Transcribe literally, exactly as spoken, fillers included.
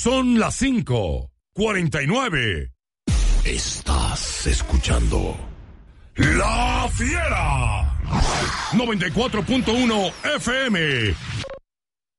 Son las cinco cuarenta y nueve. Estás escuchando La Fiera noventa y cuatro punto uno F M